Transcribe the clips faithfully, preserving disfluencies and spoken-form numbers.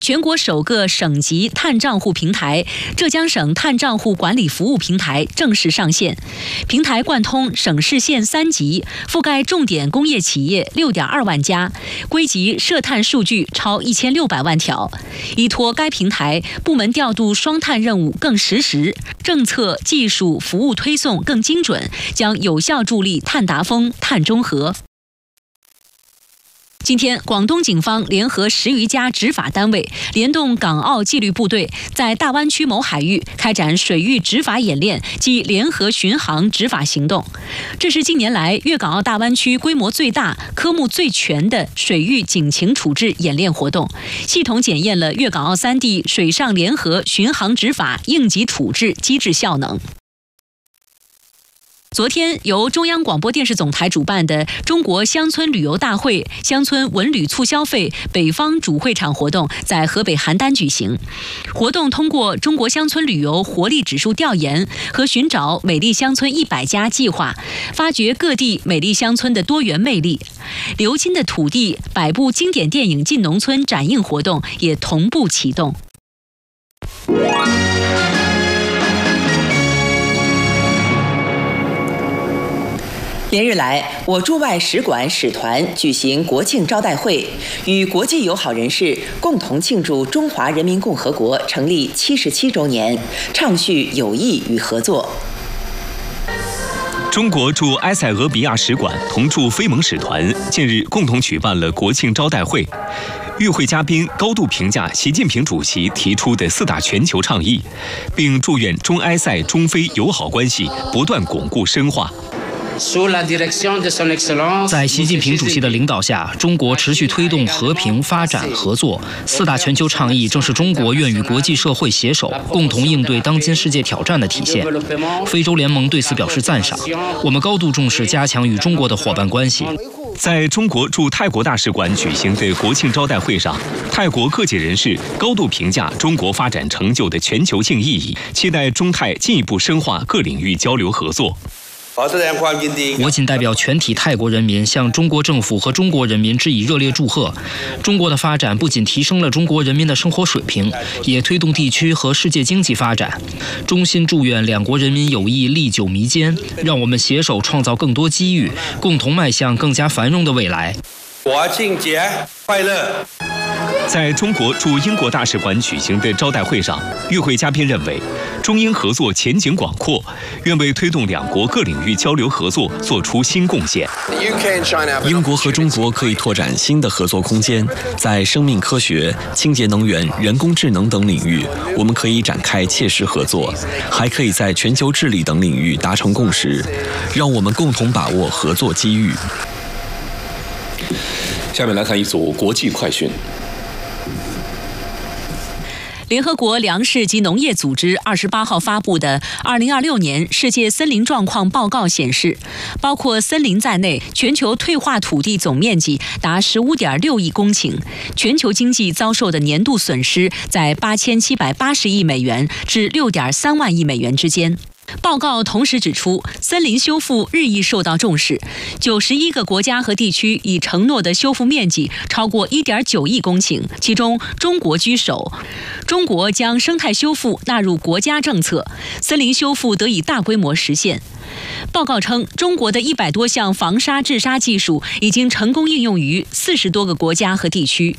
全国首个省级碳账户平台——浙江省碳账户管理服务平台正式上线。平台贯通省市县三级，覆盖重点工业企业六点二万家，归集涉碳数据超一千六百万条。依托该平台，部门调度双碳任务更实时，政策、技术、服务推送更精准，将有效助力碳达峰、碳中和。今天，广东警方联合十余家执法单位，联动港澳纪律部队，在大湾区某海域开展水域执法演练及联合巡航执法行动。这是近年来粤港澳大湾区规模最大、科目最全的水域警情处置演练活动，系统检验了粤港澳三地水上联合巡航执法应急处置机制效能。昨天，由中央广播电视总台主办的中国乡村旅游大会乡村文旅促消费北方主会场活动在河北邯郸举行。活动通过中国乡村旅游活力指数调研和寻找美丽乡村一百家计划，发掘各地美丽乡村的多元魅力。流金的土地百部经典电影进农村展映活动也同步启动。 连日来，我驻外使馆使团举行国庆招待会，与国际友好人士共同庆祝中华人民共和国成立七十七周年，畅叙友谊与合作。 中国驻埃塞俄比亚使馆同驻非盟使团近日共同举办了国庆招待会。与会嘉宾高度评价习近平主席提出的四大全球倡议，并祝愿中埃塞中非友好关系不断巩固深化。 在习近平主席的领导下，中国持续推动和平发展合作。四大全球倡议正是中国愿与国际社会携手，共同应对当今世界挑战的体现。非洲联盟对此表示赞赏。我们高度重视加强与中国的伙伴关系。 在中国驻泰国大使馆举行的国庆招待会上，泰国各界人士高度评价中国发展成就的全球性意义，期待中泰进一步深化各领域交流合作。 我谨代表全体泰国人民向中国政府和中国人民致以热烈祝贺。中国的发展不仅提升了中国人民的生活水平，也推动地区和世界经济发展。衷心祝愿两国人民友谊历久弥坚，让我们携手创造更多机遇，共同迈向更加繁荣的未来。 国庆节快乐！ 在中国驻英国大使馆举行的招待会上，与会嘉宾认为，中英合作前景广阔，愿为推动两国各领域交流合作做出新贡献。 英国和中国可以拓展新的合作空间，在生命科学、清洁能源、人工智能等领域，我们可以展开切实合作，还可以在全球治理等领域达成共识，让我们共同把握合作机遇。 下面来看一组国际快讯。 联合国粮食及农业组织二十八号发布的二零二六年世界森林状况报告显示，包括森林在内，全球退化土地总面积达十五点六亿公顷，全球经济遭受的年度损失在八千七百八十亿美元至六点三万亿美元之间。报告同时指出，森林修复日益受到重视，九十一个国家和地区已承诺的修复面积超过一点九亿公顷，其中中国居首。中国将生态修复纳入国家政策，森林修复得以大规模实现。报告称，中国的一百多项防沙治沙技术已经成功应用于四十多个国家和地区。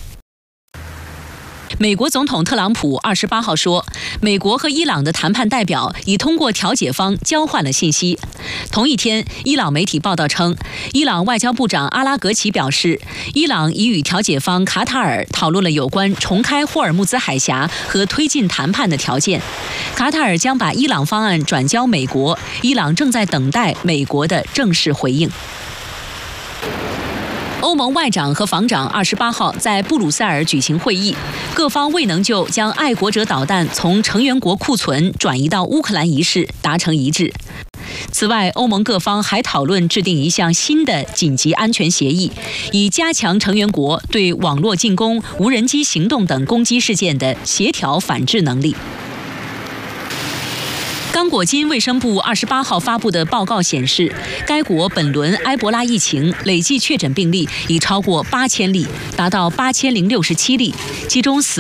美国总统特朗普二十八号说，美国和伊朗的谈判代表已通过调解方交换了信息。同一天，伊朗媒体报道称，伊朗外交部长阿拉格齐表示，伊朗已与调解方卡塔尔讨论了有关重开霍尔木兹海峡和推进谈判的条件。卡塔尔将把伊朗方案转交美国，伊朗正在等待美国的正式回应。欧盟外长和防长二十八号在布鲁塞尔举行会议，各方未能就将爱国者导弹从成员国库存转移到乌克兰一事达成一致。此外，欧盟各方还讨论制定一项新的紧急安全协议，以加强成员国对网络进攻、无人机行动等攻击事件的协调反制能力。刚果金卫生部二十八号发布的报告显示，该国本轮埃博拉疫情累计确诊病例已超过八千例，达到八千零六十七例，其中死